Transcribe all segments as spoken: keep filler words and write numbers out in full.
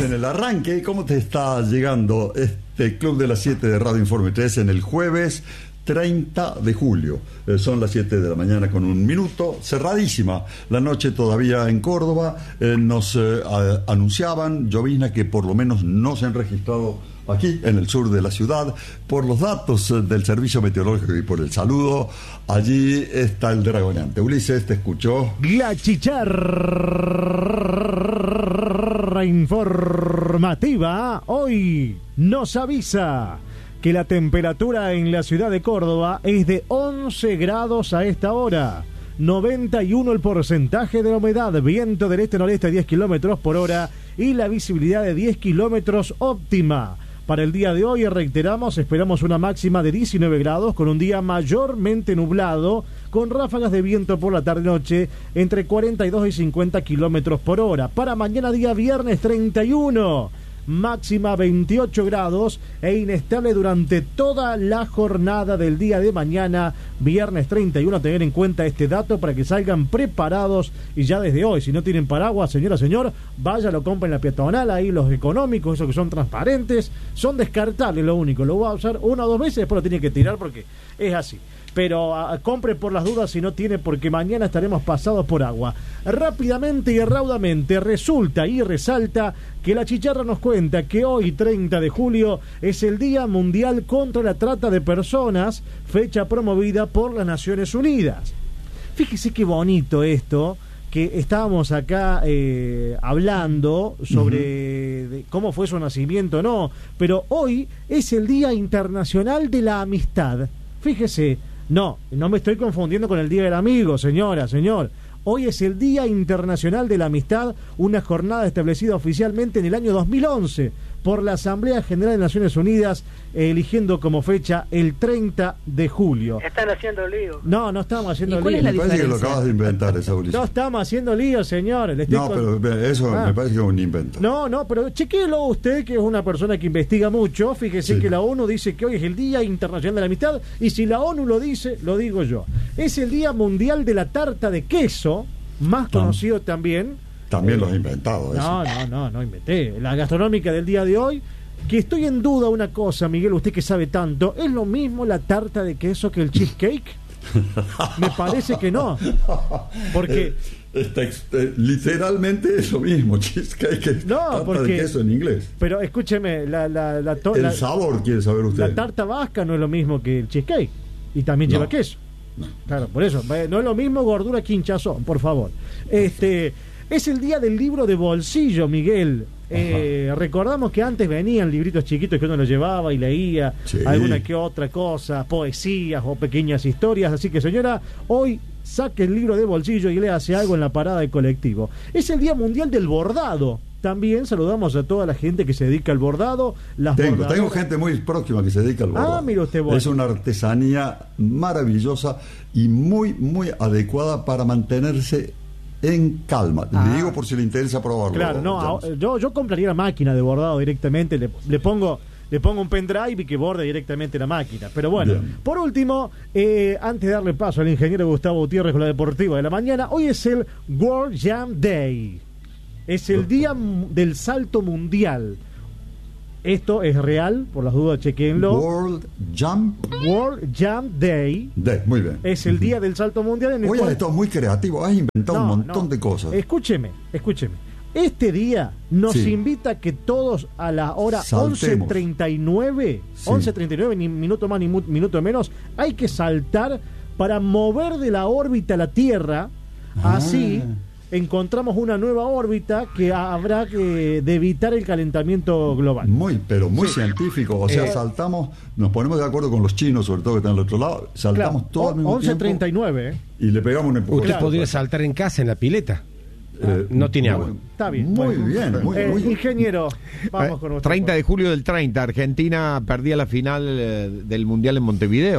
en el arranque. ¿Cómo te está llegando este Club de las siete de Radio Informe tres en el jueves treinta de julio? Eh, son las siete de la mañana con un minuto. Cerradísima la noche todavía en Córdoba. Eh, nos eh, a, anunciaban, llovizna, que por lo menos no se han registrado aquí en el sur de la ciudad. Por los datos eh, del Servicio Meteorológico y por el saludo, allí está el dragoneante. Ulises, te escuchó. La chicharra informativa hoy nos avisa que la temperatura en la ciudad de Córdoba es de once grados a esta hora, noventa y uno el porcentaje de la humedad, viento del este-noreste a diez kilómetros por hora y la visibilidad de diez kilómetros óptima. Para el día de hoy, reiteramos, esperamos una máxima de diecinueve grados con un día mayormente nublado, con ráfagas de viento por la tarde-noche entre cuarenta y dos y cincuenta kilómetros por hora. Para mañana, día viernes treinta y uno, máxima veintiocho grados e inestable durante toda la jornada del día de mañana, viernes treinta y uno. Tener en cuenta este dato para que salgan preparados y ya desde hoy. Si no tienen paraguas, señora, señor, vaya, lo compra en la peatonal. Ahí los económicos, esos que son transparentes, son descartables. Lo único, lo va a usar una o dos veces, después lo tiene que tirar porque es así. Pero uh, compre por las dudas si no tiene, porque mañana estaremos pasados por agua. Rápidamente y raudamente resulta y resalta que la chicharra nos cuenta que hoy, treinta de julio, es el Día Mundial contra la Trata de Personas, fecha promovida por las Naciones Unidas. Fíjese qué bonito esto, que estábamos acá eh, hablando sobre uh-huh. de cómo fue su nacimiento, no, pero hoy es el Día Internacional de la Amistad. Fíjese. No, no me estoy confundiendo con el Día del Amigo, señora, señor. Hoy es el Día Internacional de la Amistad, una jornada establecida oficialmente en el año dos mil once por la Asamblea General de Naciones Unidas, eh, eligiendo como fecha el treinta de julio. Están haciendo lío. No, no estamos haciendo lío. Me parece que lo acabas de inventar, esa Ulises. No estamos haciendo lío, señor. Le no, con... pero eso ah. me parece que es un invento. No, no, pero chequéelo usted, que es una persona que investiga mucho. Fíjese sí. que la ONU dice que hoy es el Día Internacional de la Amistad, y si la ONU lo dice, lo digo yo. Es el Día Mundial de la Tarta de Queso, más conocido ah. también... También los he inventado. No, no, no, no inventé. La gastronómica del día de hoy, que estoy en duda una cosa, Miguel, usted que sabe tanto, ¿es lo mismo la tarta de queso que el cheesecake? Me parece que no. Porque... Está, eh, literalmente es lo mismo, cheesecake, no, tarta porque, de queso en inglés. Pero escúcheme, la, la, la to, el la, sabor quiere saber usted. La tarta vasca no es lo mismo que el cheesecake, y también no. lleva queso. No. Claro, por eso, no es lo mismo gordura que hinchazón, por favor. Este... Es el día del libro de bolsillo, Miguel. Eh, recordamos que antes venían libritos chiquitos que uno los llevaba y leía sí. alguna que otra cosa, poesías o pequeñas historias. Así que, señora, hoy saque el libro de bolsillo y léase algo en la parada del colectivo. Es el Día Mundial del Bordado. También saludamos a toda la gente que se dedica al bordado. Las tengo, tengo gente muy próxima que se dedica al bordado. Ah, mire usted, bueno. Es una artesanía maravillosa y muy, muy adecuada para mantenerse en calma. Ah. Le digo por si le interesa probarlo. Claro, no, yo, yo compraría la máquina de bordado directamente, le, le pongo le pongo un pendrive y que borde directamente la máquina. Pero bueno, bien. Por último, eh, antes de darle paso al ingeniero Gustavo Gutiérrez con la deportiva de la mañana, hoy es el World Jam Day. Es el día del salto mundial. Esto es real, por las dudas chequenlo. World Jump World Jam Day. Day, muy bien. Es el día del salto mundial. En el Oye, cual... esto es muy creativo, has inventado no, un montón no. de cosas. Escúcheme, escúcheme. Este día nos sí. invita a que todos a la hora once treinta y nueve, sí. once treinta y nueve, ni minuto más ni mu- minuto menos, hay que saltar para mover de la órbita la Tierra. Ah. Así encontramos una nueva órbita que habrá que de evitar el calentamiento global. Muy, pero muy sí. científico. O sea, eh, saltamos, nos ponemos de acuerdo con los chinos, sobre todo que están al otro lado, saltamos claro, todo al mismo once treinta y nueve, tiempo. ¿eh? Y le pegamos un empujón. Usted claro, podría saltar en casa, en la pileta. Eh, no tiene agua. Está bien. Muy bueno. bien. Muy, eh, muy ingeniero, vamos con treinta de julio del treinta, Argentina perdía la final eh, del Mundial en Montevideo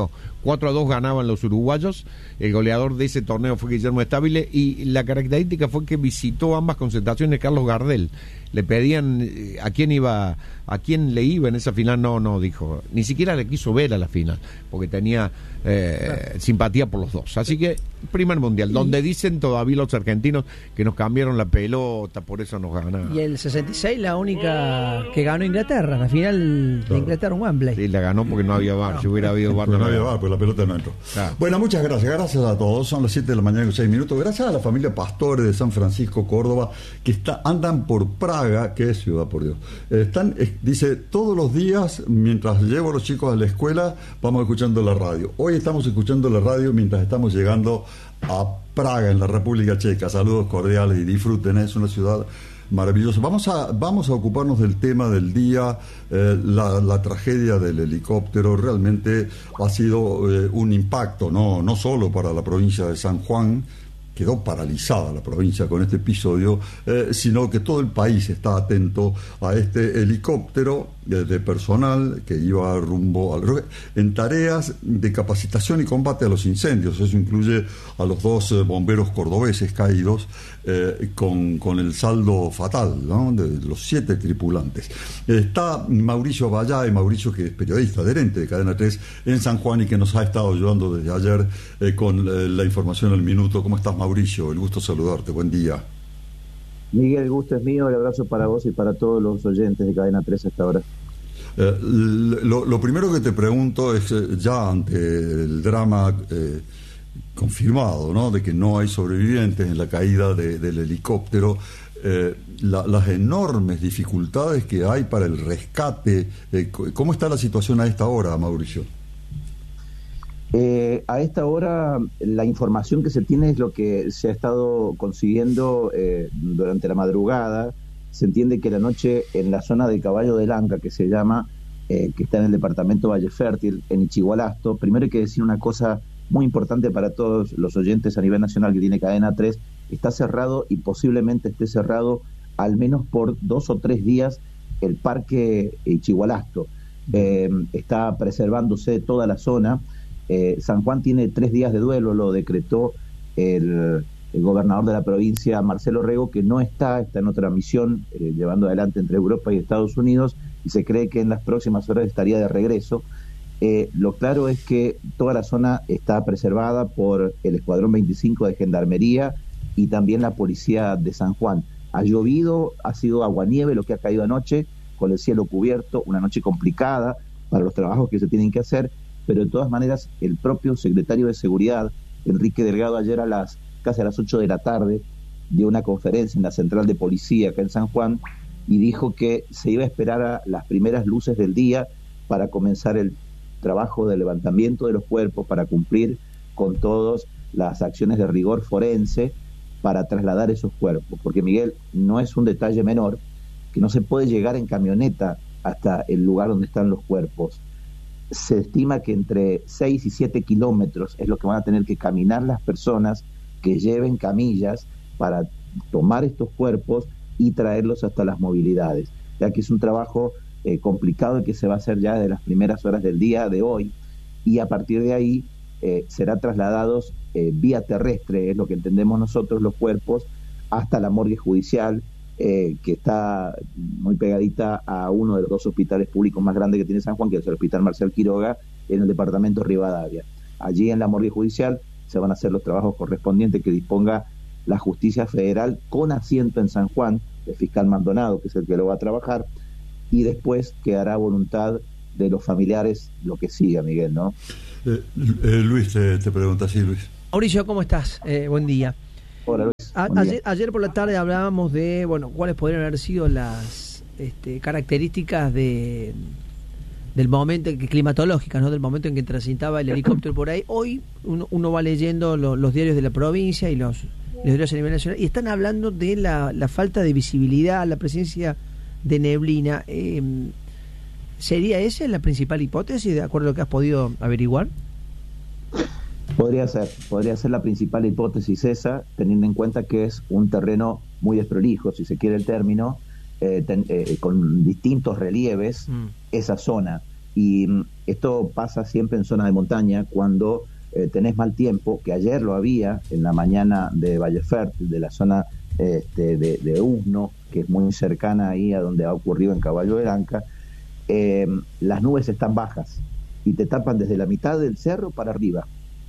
cuatro a dos ganaban los uruguayos. El goleador de ese torneo fue Guillermo Stabile, y la característica fue que visitó ambas concentraciones Carlos Gardel. Le pedían eh, a quién iba, a quién le iba en esa final. No, no, dijo, ni siquiera le quiso ver a la final, porque tenía eh, claro. simpatía por los dos. Así que, primer mundial, y... donde dicen todavía los argentinos que nos cambiaron la pelota, por eso nos ganaron. Y el sesenta y seis, la única que ganó Inglaterra, la final claro. de Inglaterra en Wembley. Sí, la ganó porque no había V A R. No. Si hubiera habido V A R, no, no había V A R, pues la pelota no entró. Claro. Bueno, muchas gracias. Gracias a todos. Son las siete de la mañana con seis minutos. Gracias a la familia Pastore de San Francisco, Córdoba, que está, andan por Praga, que es ciudad, por Dios. Están, eh, dice, todos los días, mientras llevo a los chicos a la escuela, vamos escuchando la radio. Hoy estamos escuchando la radio mientras estamos llegando a Praga, en la República Checa. Saludos cordiales y disfruten, es una ciudad maravillosa. Vamos a, vamos a ocuparnos del tema del día, eh, la, la tragedia del helicóptero. Realmente ha sido eh, un impacto, no, no solo para la provincia de San Juan, quedó paralizada la provincia con este episodio, eh, sino que todo el país está atento a este helicóptero de, de personal que iba rumbo al, en tareas de capacitación y combate a los incendios. Eso incluye a los dos eh, bomberos cordobeses caídos, eh, con, con el saldo fatal, ¿no?, de los siete tripulantes. Está Mauricio Vallá, y Mauricio, que es periodista adherente de Cadena tres en San Juan y que nos ha estado ayudando desde ayer eh, con eh, la información al minuto. ¿Cómo estás, Mauricio? El gusto saludarte. Buen día. Miguel, el gusto es mío. El abrazo para vos y para todos los oyentes de Cadena tres hasta ahora. Eh, lo, lo primero que te pregunto es, eh, ya ante el drama eh, confirmado, ¿no?, de que no hay sobrevivientes en la caída de, del helicóptero, eh, la, las enormes dificultades que hay para el rescate. Eh, ¿Cómo está la situación a esta hora, Mauricio? Eh, a esta hora la información que se tiene es lo que se ha estado consiguiendo eh, durante la madrugada. Se entiende que la noche en la zona del Caballo del Anca, que se llama, eh, que está en el departamento Valle Fértil, en Ichigualasto. Primero hay que decir una cosa muy importante para todos los oyentes a nivel nacional que tiene Cadena tres: está cerrado y posiblemente esté cerrado al menos por dos o tres días el parque Ichigualasto. Eh, está preservándose toda la zona. Eh, San Juan tiene tres días de duelo, lo decretó el, el gobernador de la provincia, Marcelo Rego, que no está, está en otra misión eh, llevando adelante entre Europa y Estados Unidos, y se cree que en las próximas horas estaría de regreso. Eh, lo claro es que toda la zona está preservada por el Escuadrón veinticinco de Gendarmería y también la Policía de San Juan. Ha llovido, ha sido aguanieve lo que ha caído anoche, con el cielo cubierto, una noche complicada para los trabajos que se tienen que hacer, pero de todas maneras el propio secretario de Seguridad, Enrique Delgado, ayer a las casi a las ocho de la tarde dio una conferencia en la central de policía acá en San Juan y dijo que se iba a esperar a las primeras luces del día para comenzar el trabajo de levantamiento de los cuerpos, para cumplir con todas las acciones de rigor forense para trasladar esos cuerpos, porque, Miguel, no es un detalle menor que no se puede llegar en camioneta hasta el lugar donde están los cuerpos. Se estima que entre seis y siete kilómetros es lo que van a tener que caminar las personas que lleven camillas para tomar estos cuerpos y traerlos hasta las movilidades, ya que es un trabajo eh, complicado y que se va a hacer ya desde las primeras horas del día de hoy, y a partir de ahí eh, serán trasladados eh, vía terrestre, es lo que entendemos nosotros, los cuerpos, hasta la morgue judicial, Eh, que está muy pegadita a uno de los dos hospitales públicos más grandes que tiene San Juan, que es el Hospital Marcial Quiroga, en el departamento Rivadavia. Allí en la morgue judicial se van a hacer los trabajos correspondientes que disponga la justicia federal, con asiento en San Juan, el fiscal Maldonado, que es el que lo va a trabajar, y después quedará a voluntad de los familiares lo que siga, Miguel, ¿no? Eh, eh, Luis, te, te pregunta así, Luis. Mauricio, ¿cómo estás? Eh, buen día. Hola, Luis. A, ayer, ayer por la tarde hablábamos de, bueno, cuáles podrían haber sido las este, características de del momento que, climatológicas, ¿no?, del momento en que transitaba el helicóptero por ahí. Hoy uno, uno va leyendo lo, los diarios de la provincia y los, los diarios a nivel nacional y están hablando de la, la falta de visibilidad, la presencia de neblina. Eh, ¿Sería esa la principal hipótesis, de acuerdo a lo que has podido averiguar? Podría ser, podría ser la principal hipótesis esa, teniendo en cuenta que es un terreno muy desprolijo, si se quiere el término, eh, ten, eh, con distintos relieves, mm. esa zona. y esto pasa siempre en zona de montaña cuando eh, tenés mal tiempo, que ayer lo había en la mañana de Vallefértil, de la zona este, de, de Usno, que es muy cercana ahí a donde ha ocurrido en Caballo de Lanca. Eh, las nubes están bajas y te tapan desde la mitad del cerro para arriba.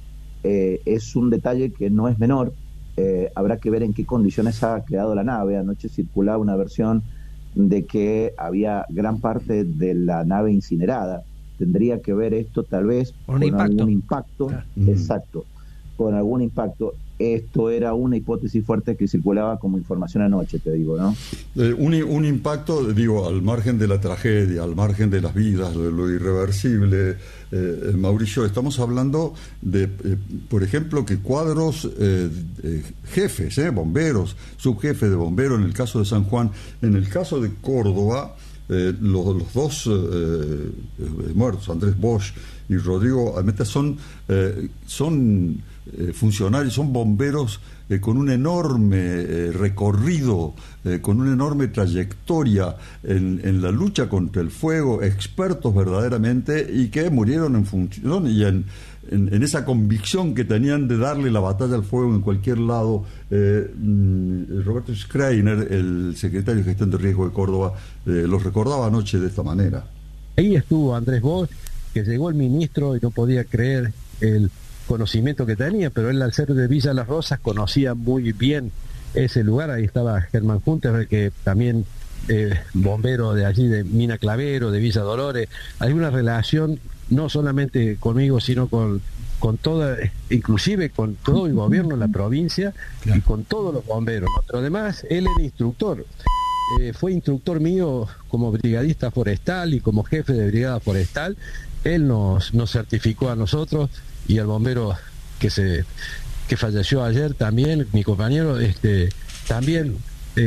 Eh, es un detalle que no es menor. Eh, habrá que ver en qué condiciones ha quedado la nave. Anoche circulaba una versión de que había gran parte de la nave incinerada. Tendría que ver esto tal vez con, con impacto. algún impacto, Claro. exacto, con algún impacto. Esto era una hipótesis fuerte que circulaba como información anoche, te digo, ¿no? Eh, un, un impacto, digo, al margen de la tragedia, al margen de las vidas, de lo irreversible. Eh, Mauricio, estamos hablando de, eh, por ejemplo, que cuadros, eh, eh, jefes, eh, bomberos, subjefes de bomberos en el caso de San Juan, en el caso de Córdoba, eh, los, los dos eh, eh, muertos, Andrés Bosch y Rodrigo Almeta, son, eh, son eh, funcionarios, son bomberos eh, con un enorme eh, recorrido, eh, con una enorme trayectoria en, en la lucha contra el fuego, expertos verdaderamente, y que murieron en función y en, en, en esa convicción que tenían de darle la batalla al fuego en cualquier lado. Eh, Roberto Schreiner, el secretario de Gestión de Riesgo de Córdoba, eh, los recordaba anoche de esta manera. Ahí estuvo Andrés Bosch, que llegó el ministro y no podía creer el conocimiento que tenía, pero él, al ser de Villa Las Rosas, conocía muy bien ese lugar. Ahí estaba Germán Junter, que también eh, bombero de allí, de Mina Clavero, de Villa Dolores. Hay una relación no solamente conmigo, sino con, con toda, inclusive con todo el gobierno de la provincia, claro, y con todos los bomberos, ¿no? Pero además, él era instructor. Eh, fue instructor mío como brigadista forestal y como jefe de brigada forestal. Él nos, nos certificó a nosotros, y al bombero que se que falleció ayer también, mi compañero, este también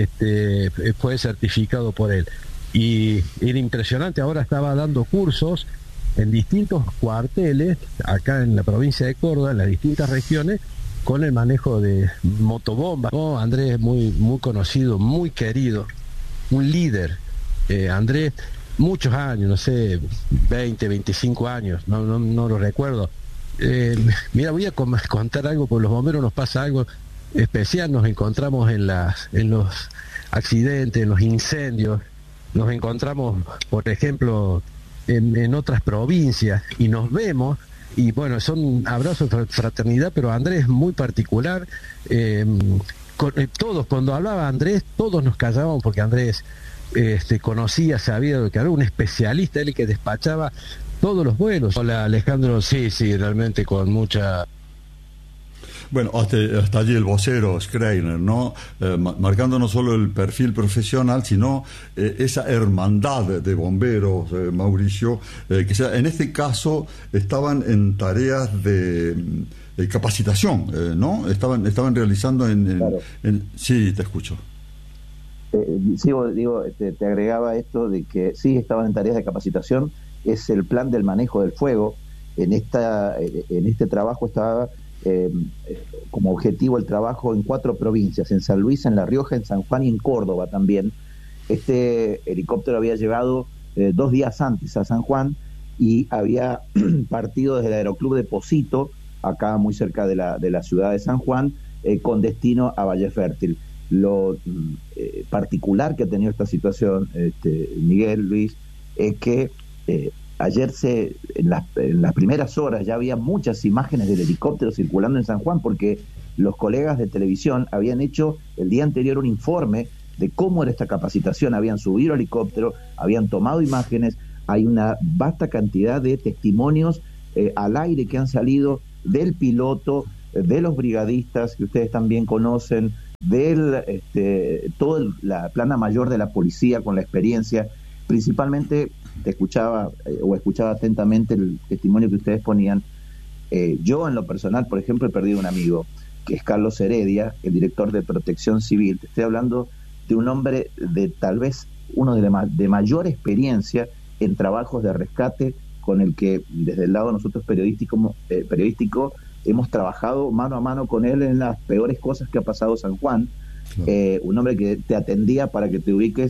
este fue certificado por él. Y era impresionante. Ahora estaba dando cursos en distintos cuarteles acá en la provincia de Córdoba, en las distintas regiones, con el manejo de motobombas. Oh, Andrés, muy muy conocido, muy querido, un líder. eh, Andrés, muchos años, no sé, veinte, veinticinco años, no, no, no lo recuerdo. Eh, mira, voy a contar algo, porque los bomberos nos pasa algo especial. Nos encontramos en las en los accidentes, en los incendios, nos encontramos, por ejemplo, en, en otras provincias, y nos vemos, y bueno, son abrazos de fraternidad, pero Andrés es muy particular. Eh, con, eh, todos, cuando hablaba Andrés, todos nos callábamos, porque Andrés este, conocía, sabía lo que era, un especialista, él que despachaba todos los vuelos. Hola, Alejandro. Sí, sí, realmente con mucha... Bueno, hasta, hasta allí el vocero Schreiner, ¿no? Eh, marcando no solo el perfil profesional, sino eh, esa hermandad de bomberos, eh, Mauricio, eh, que sea, en este caso estaban en tareas de, de capacitación, eh, ¿no? Estaban estaban realizando en... en, claro. en sí, te escucho. Eh, sigo, digo, te, te agregaba esto de que sí, estaban en tareas de capacitación. Es el plan del manejo del fuego. En esta en este trabajo estaba eh, como objetivo el trabajo en cuatro provincias: en San Luis, en La Rioja, en San Juan y en Córdoba también. Este helicóptero había llegado eh, dos días antes a San Juan y había partido desde el Aeroclub de Pocito, acá muy cerca de la, de la ciudad de San Juan, eh, con destino a Vallefértil. Lo eh, particular que ha tenido esta situación, este, Miguel, Luis, es que Eh, ayer se en las, en las primeras horas ya había muchas imágenes del helicóptero circulando en San Juan, porque los colegas de televisión habían hecho el día anterior un informe de cómo era esta capacitación, habían subido el helicóptero, habían tomado imágenes. Hay una vasta cantidad de testimonios eh, al aire que han salido del piloto, de los brigadistas que ustedes también conocen, del este, todo el, la plana mayor de la policía con la experiencia. Principalmente te escuchaba eh, o escuchaba atentamente el testimonio que ustedes ponían. Eh, yo en lo personal, por ejemplo, he perdido un amigo, que es Carlos Heredia, el director de Protección Civil. Te estoy hablando de un hombre de tal vez uno de, ma- de mayor experiencia en trabajos de rescate, con el que desde el lado nosotros periodístico, eh, periodístico hemos trabajado mano a mano con él en las peores cosas que ha pasado San Juan. Claro. Eh, un hombre que te atendía, para que te ubiques,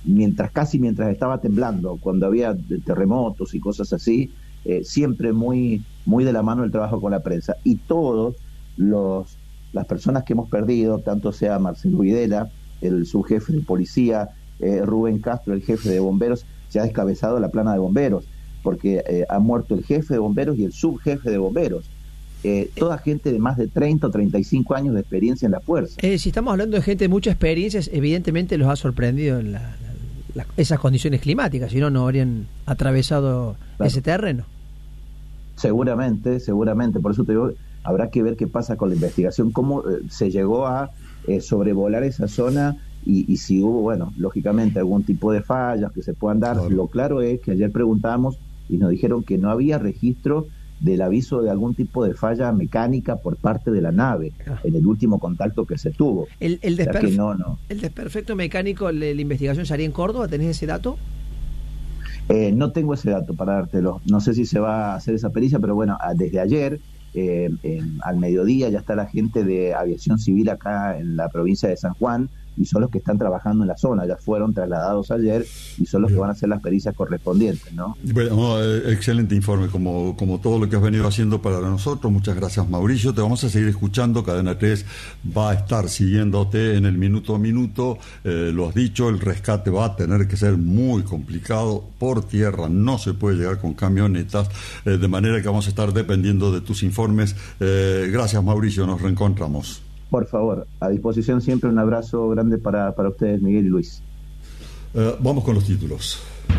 mientras casi mientras estaba temblando, cuando había terremotos y cosas así, eh, siempre muy, muy de la mano el trabajo con la prensa. Y todos los las personas que hemos perdido, tanto sea Marcelo Videla, el subjefe de policía, eh, Rubén Castro, el jefe de bomberos, se ha descabezado la plana de bomberos, porque eh, ha muerto el jefe de bomberos y el subjefe de bomberos. Eh, toda gente de más de treinta o treinta y cinco años de experiencia en la fuerza. Eh, si estamos hablando de gente de muchas experiencias, evidentemente los ha sorprendido en la, la, la, esas condiciones climáticas, si no, no habrían atravesado claro. ese terreno. Seguramente, seguramente, por eso te digo, habrá que ver qué pasa con la investigación, cómo eh, se llegó a eh, sobrevolar esa zona y, y si hubo, bueno, lógicamente algún tipo de fallas que se puedan dar. Claro. Lo claro es que ayer preguntamos y nos dijeron que no había registro del aviso de algún tipo de falla mecánica por parte de la nave ah. en el último contacto que se tuvo. El, el, desperf- o sea que no, no. ¿El desperfecto mecánico, la, la investigación se haría en Córdoba? ¿Tenés ese dato? Eh, no tengo ese dato para dártelo. No sé si se va a hacer esa pericia, pero bueno, desde ayer, eh, eh, al mediodía, ya está la gente de Aviación Civil acá en la provincia de San Juan, y son los que están trabajando en la zona, ya fueron trasladados ayer y son los Bien. que van a hacer las pericias correspondientes, ¿no? Bueno, excelente informe, como, como todo lo que has venido haciendo para nosotros. Muchas gracias, Mauricio. Te vamos a seguir escuchando. Cadena tres va a estar siguiéndote en el minuto a minuto. Eh, lo has dicho, el rescate va a tener que ser muy complicado por tierra, no se puede llegar con camionetas, eh, de manera que vamos a estar dependiendo de tus informes. Eh, gracias, Mauricio, nos reencontramos. Por favor, a disposición siempre. Un abrazo grande para, para ustedes, Miguel y Luis. Uh, vamos con los títulos.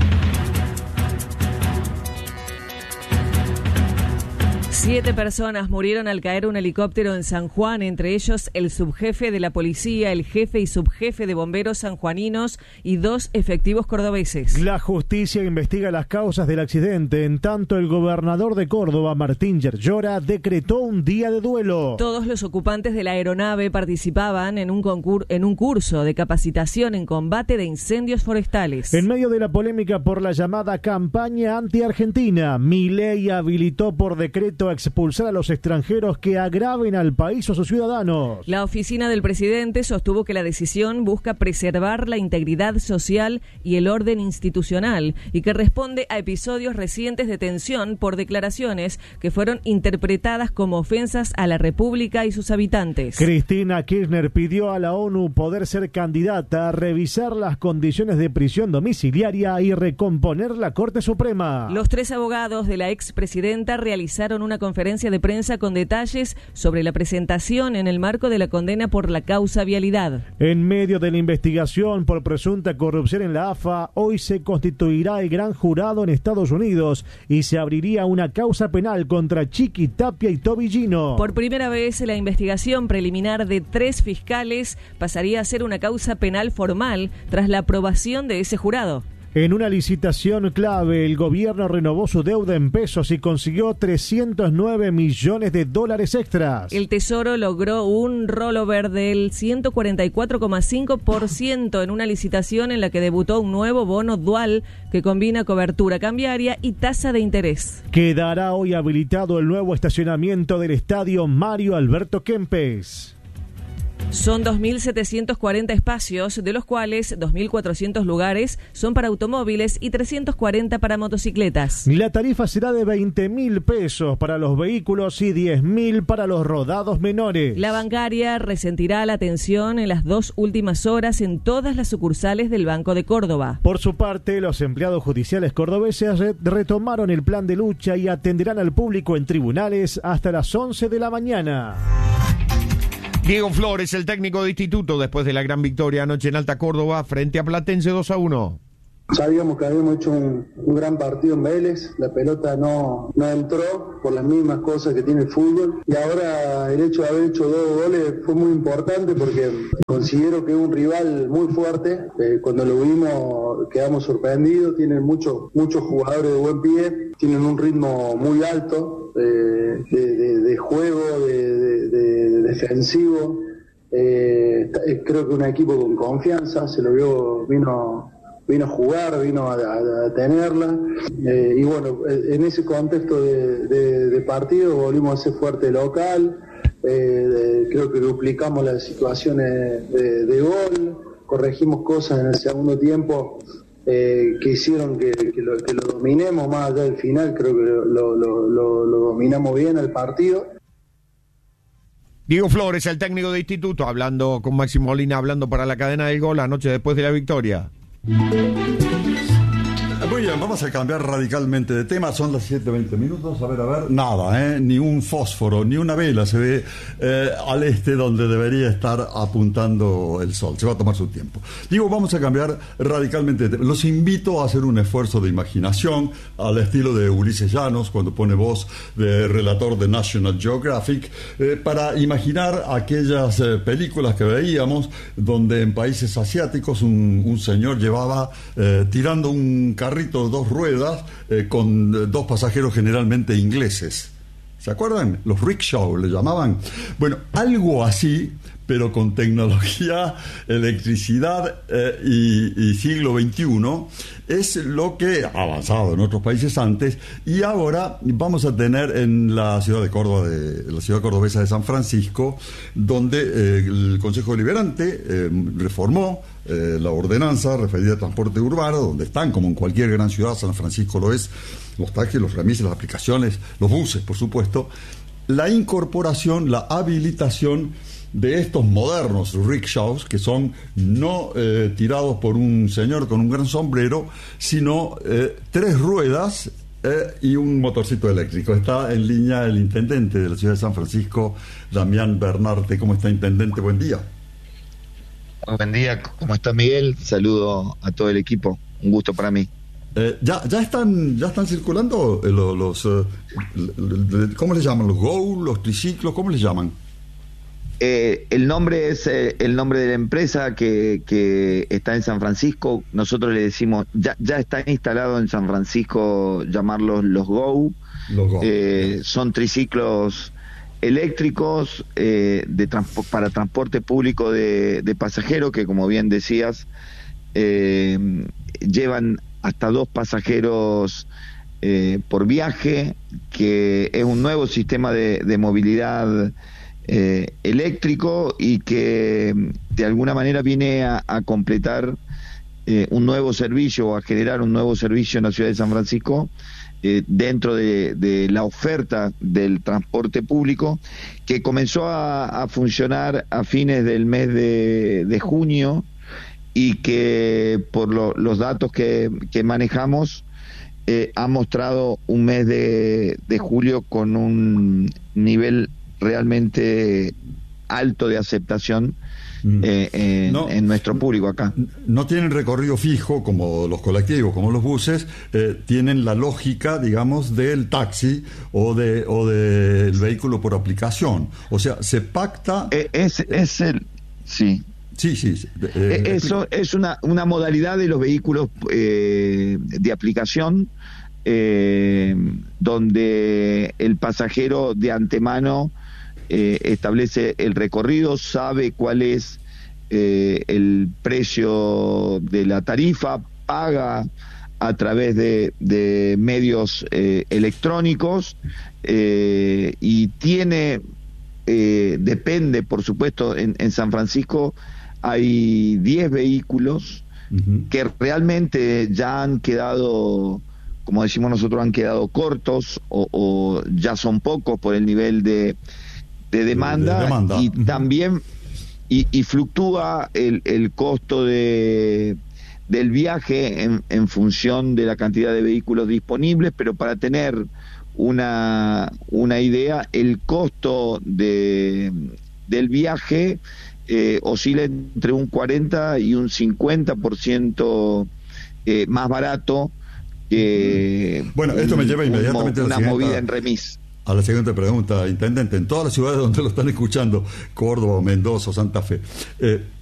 Siete personas murieron al caer un helicóptero en San Juan, entre ellos el subjefe de la policía, el jefe y subjefe de bomberos sanjuaninos y dos efectivos cordobeses. La justicia investiga las causas del accidente. En tanto, el gobernador de Córdoba, Martín Yerllora, decretó un día de duelo. Todos los ocupantes de la aeronave participaban en un, concur- en un curso de capacitación en combate de incendios forestales. En medio de la polémica por la llamada campaña anti-argentina, Milei habilitó por decreto a expulsar a los extranjeros que agraven al país o sus ciudadanos. La oficina del presidente sostuvo que la decisión busca preservar la integridad social y el orden institucional y que responde a episodios recientes de tensión por declaraciones que fueron interpretadas como ofensas a la República y sus habitantes. Cristina Kirchner pidió a la ONU poder ser candidata a revisar las condiciones de prisión domiciliaria y recomponer la Corte Suprema. Los tres abogados de la expresidenta realizaron una conferencia de prensa con detalles sobre la presentación en el marco de la condena por la causa vialidad. En medio de la investigación por presunta corrupción en la A F A, hoy se constituirá el gran jurado en Estados Unidos y se abriría una causa penal contra Chiqui, Tapia y Tobillino. Por primera vez, la investigación preliminar de tres fiscales pasaría a ser una causa penal formal tras la aprobación de ese jurado. En una licitación clave, el gobierno renovó su deuda en pesos y consiguió trescientos nueve millones de dólares extras. El Tesoro logró un rollover del ciento cuarenta y cuatro coma cinco por ciento en una licitación en la que debutó un nuevo bono dual que combina cobertura cambiaria y tasa de interés. Quedará hoy habilitado el nuevo estacionamiento del estadio Mario Alberto Kempes. Son dos mil setecientos cuarenta espacios, de los cuales dos mil cuatrocientos lugares son para automóviles y trescientos cuarenta para motocicletas. La tarifa será de veinte mil pesos para los vehículos y diez mil para los rodados menores. La bancaria resentirá la atención en las dos últimas horas en todas las sucursales del Banco de Córdoba. Por su parte, los empleados judiciales cordobeses retomaron el plan de lucha y atenderán al público en tribunales hasta las once de la mañana. Diego Flores, el técnico de Instituto, después de la gran victoria anoche en Alta Córdoba frente a Platense dos a uno. Sabíamos que habíamos hecho un, un gran partido en Vélez, la pelota no, no entró por las mismas cosas que tiene el fútbol y ahora el hecho de haber hecho dos goles fue muy importante porque considero que es un rival muy fuerte, eh, cuando lo vimos quedamos sorprendidos, tienen muchos muchos jugadores de buen pie, tienen un ritmo muy alto eh, de, de, de juego, de, de, de defensivo, eh, creo que un equipo con confianza, se lo vio, vino... vino a jugar, vino a, a, a tenerla, eh, y bueno, en ese contexto de, de, de partido volvimos a ser fuerte local, eh, de, creo que duplicamos las situaciones de, de gol, corregimos cosas en el segundo tiempo eh, que hicieron que, que, lo, que lo dominemos más allá del final. Creo que lo, lo, lo, lo dominamos bien el partido. Diego Flores, el técnico de Instituto, hablando con Máximo Molina, hablando para la cadena del gol la noche después de la victoria. Muy bien, vamos a cambiar radicalmente de tema. Son las siete veinte minutos. A ver, a ver, nada, ¿eh? Ni un fósforo, ni una vela se ve eh, al este donde debería estar apuntando el sol. Se va a tomar su tiempo. Digo, vamos a cambiar radicalmente de tema. Los invito a hacer un esfuerzo de imaginación al estilo de Ulises Llanos, cuando pone voz de relator de National Geographic, eh, para imaginar aquellas eh, películas que veíamos donde en países asiáticos un, un señor llevaba eh, tirando un carrito de dos ruedas eh, con eh, dos pasajeros generalmente ingleses. ¿Se acuerdan? Los rickshaw le llamaban. Bueno, algo así, pero con tecnología, electricidad eh, y, y siglo veintiuno, es lo que ha avanzado en otros países antes, y ahora vamos a tener en la ciudad de Córdoba, de, la ciudad cordobesa de San Francisco, donde eh, el Consejo Deliberante eh, reformó eh, la ordenanza referida a transporte urbano, donde están, como en cualquier gran ciudad, San Francisco lo es, los taxis, los remises, las aplicaciones, los buses, por supuesto, la incorporación, la habilitación de estos modernos rickshaws, que son no eh, tirados por un señor con un gran sombrero, sino eh, tres ruedas eh, y un motorcito eléctrico. Está en línea el intendente de la ciudad de San Francisco, Damián Bernarte. ¿Cómo está, intendente? Buen día. Buen día, ¿cómo está Miguel? Saludo a todo el equipo, un gusto para mí. Eh, ya, ya están ya están circulando eh, los, los eh, ¿cómo les llaman? ¿Los Go? ¿Los triciclos? ¿Cómo les llaman? Eh, el nombre es eh, el nombre de la empresa que, que está en San Francisco. Nosotros le decimos, ya, ya está instalado en San Francisco, llamarlos los Go. Los Go. Eh, son triciclos eléctricos eh, de transpo- para transporte público de, de pasajeros, que como bien decías, eh, llevan hasta dos pasajeros eh, por viaje, que es un nuevo sistema de, de movilidad eh, eléctrico y que de alguna manera viene a, a completar eh, un nuevo servicio o a generar un nuevo servicio en la ciudad de San Francisco eh, dentro de, de la oferta del transporte público, que comenzó a, a funcionar a fines del mes de, de junio, y que por lo, los datos que, que manejamos eh, ha mostrado un mes de, de julio con un nivel realmente alto de aceptación eh, en, no, en nuestro público acá. No tienen recorrido fijo como los colectivos, como los buses, eh, tienen la lógica, digamos, del taxi o de o del vehículo por aplicación. O sea, se pacta... Eh, es, es el... Sí. Sí, sí. sí. Eh, Eso es una, una modalidad de los vehículos eh, de aplicación eh, donde el pasajero de antemano eh, establece el recorrido, sabe cuál es eh, el precio de la tarifa, paga a través de, de medios eh, electrónicos eh, y tiene, eh, depende, por supuesto, en, en San Francisco hay diez vehículos uh-huh. que realmente ya han quedado, como decimos nosotros, han quedado cortos o, o ya son pocos por el nivel de, de demanda, de demanda. y uh-huh. también y, y fluctúa el, el costo de del viaje en, en función de la cantidad de vehículos disponibles, pero para tener una, una idea, el costo de del viaje Eh, oscila entre un cuarenta y un cincuenta por ciento eh, más barato que bueno, esto me lleva inmediatamente un, una a la movida en remis. A la siguiente pregunta, intendente. En todas las ciudades donde lo están escuchando, Córdoba, Mendoza, Santa Fe, eh,